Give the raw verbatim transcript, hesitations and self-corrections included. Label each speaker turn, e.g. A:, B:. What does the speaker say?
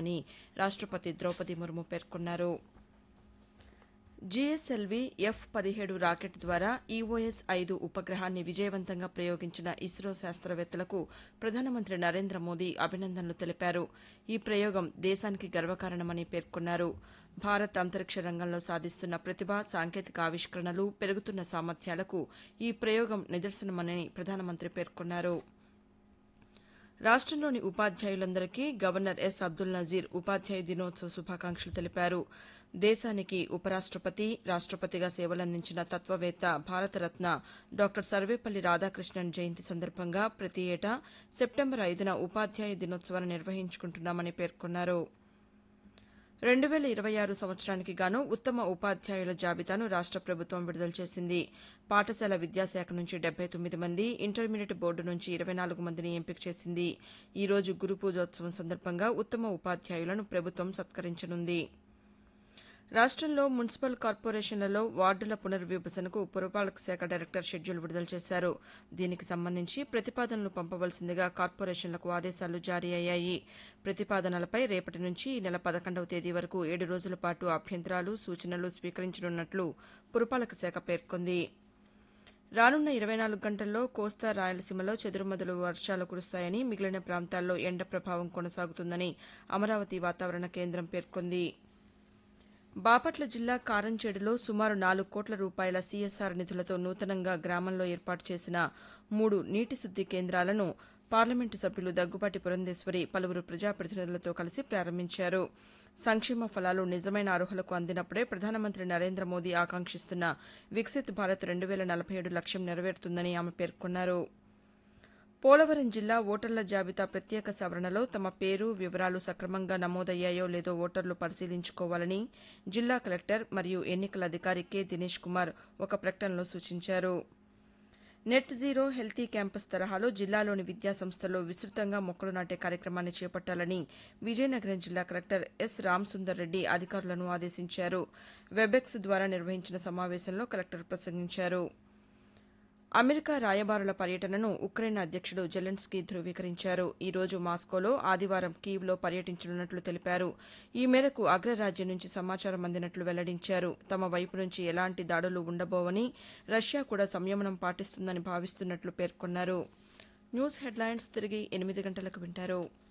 A: చేస్తుందని రాష్టపతి ద్రౌపది ముర్ము పేర్కొన్నారు. జీఎస్ఎల్వీ ఎఫ్ పదిహేడు రాకెట్ ద్వారా ఈఓఎస్ ఐదు ఉపగ్రహాన్ని విజయవంతంగా ప్రయోగించిన ఇస్రో శాస్త్రవేత్తలకు ప్రధానమంత్రి నరేంద్ర మోదీ అభినందనలు తెలిపారు. ఈ ప్రయోగం దేశానికి గర్వకారణమని పేర్కొన్నారు. భారత్ అంతరిక్ష రంగంలో సాధిస్తున్న ప్రతిభ, సాంకేతిక ఆవిష్కరణలు, పెరుగుతున్న సామర్థ్యాలకు ఈ ప్రయోగం నిదర్శనమని ప్రధానమంత్రి పేర్కొన్నారు. రాష్టంలోని ఉపాధ్యాయులందరికీ గవర్నర్ ఎస్ అబ్దుల్ నజీర్ ఉపాధ్యాయ దినోత్సవ శుభాకాంక్షలు తెలిపారు. దేశానికి ఉపరాష్టపతి, రాష్టపతిగా సేవలందించిన తత్వవేత్త, భారతరత్న డాక్టర్ సర్వేపల్లి రాధాకృష్ణన్ జయంతి సందర్భంగా ప్రతి ఏటా సెప్టెంబర్ ఐదున ఉపాధ్యాయ దినోత్సవాన్ని నిర్వహించుకుంటున్నామని పేర్కొన్నారు. రెండు వేల ఇరవై ఆరు సంవత్సరానికి గాను ఉత్తమ ఉపాధ్యాయుల జాబితాను రాష్ట ప్రభుత్వం విడుదల చేసింది. పాఠశాల విద్యాశాఖ నుంచి డెబ్బై తొమ్మిది మంది, ఇంటర్మీడియట్ బోర్డు నుంచి ఇరవై నాలుగు మందిని ఎంపిక చేసింది. ఈ రోజు గురు పూజోత్సవం సందర్భంగా ఉత్తమ ఉపాధ్యాయులను ప్రభుత్వం సత్కరించనుంది. రాష్టంలో మున్సిపల్ కార్పొరేషన్లలో వార్డుల పునర్విభజనకు పురపాలక శాఖ డైరెక్టర్ షెడ్యూల్ విడుదల చేశారు. దీనికి సంబంధించి ప్రతిపాదనలు పంపవలసిందిగా కార్పొరేషన్లకు ఆదేశాలు జారీ అయ్యాయి. ప్రతిపాదనలపై రేపటి నుంచి ఈ నెల పదకొండవ తేదీ వరకు ఏడు రోజుల పాటు అభ్యంతరాలు, సూచనలు స్వీకరించనున్నట్లు పురపాలక శాఖ పేర్కొంది. రానున్న ఇరవై నాలుగు గంటల్లో కోస్తా, రాయలసీమలో చెదురుమదురు వర్షాలు కురుస్తాయని, మిగిలిన ప్రాంతాల్లో ఎండ ప్రభావం కొనసాగుతుందని అమరావతి వాతావరణ కేంద్రం పేర్కొంది. బాపట్ల జిల్లా కారంచేడులో సుమారు నాలుగు కోట్ల రూపాయల సీఎస్ఆర్ నిధులతో నూతనంగా గ్రామంలో ఏర్పాటు చేసిన మూడు నీటి శుద్ది కేంద్రాలను పార్లమెంటు సభ్యులు దగ్గుబాటి పురంధేశ్వరి పలువురు ప్రజాప్రతినిధులతో కలిసి ప్రారంభించారు. సంక్షేమ ఫలాలు నిజమైన అర్హులకు అందినప్పుడే ప్రధానమంత్రి నరేంద్ర మోదీ ఆకాంక్షిస్తున్న వికసిత్ భారత్ రెండు వేల నలభై ఏడు లక్ష్యం నెరవేరుతుందని ఆమె పేర్కొన్నారు. పోలవరం జిల్లా ఓటర్ల జాబితా ప్రత్యేక సవరణలో తమ పేరు, వివరాలు సక్రమంగా నమోదయ్యాయో లేదో ఓటర్లు పరిశీలించుకోవాలని జిల్లా కలెక్టర్ మరియు ఎన్నికల అధికారి కె దినేష్ కుమార్ ఒక ప్రకటనలో సూచించారు. నెట్ జీరో హెల్తీ క్యాంపస్ తరహాలో జిల్లాలోని విద్యాసంస్థల్లో విస్తృతంగా మొక్కలు నాటే కార్యక్రమాన్ని చేపట్టాలని విజయనగరం జిల్లా కలెక్టర్ ఎస్ రామసుందర్ రెడ్డి అధికారులను ఆదేశించారు. వెబెక్స్ ద్వారా నిర్వహించిన సమావేశంలో కలెక్టర్ ప్రసంగించారు. అమెరికా రాయబారుల పర్యటనను ఉక్రెయిన్ అధ్యక్షుడు జెలెన్స్కీ ధృవీకరించారు. ఈ రోజు మాస్కోలో, ఆదివారం కీవ్లో పర్యటించనున్నట్లు తెలిపారు. ఈ మేరకు అగ్రరాజ్యం నుంచి సమాచారం అందినట్లు వెల్లడించారు. తమ వైపు నుంచి ఎలాంటి దాడులు ఉండబోవని, రష్యా కూడా సంయమనం పాటిస్తుందని భావిస్తున్నట్లు పేర్కొన్నారు. న్యూస్ హెడ్లైన్స్ తిరిగి ఎనిమిది గంటలకు వింటారు.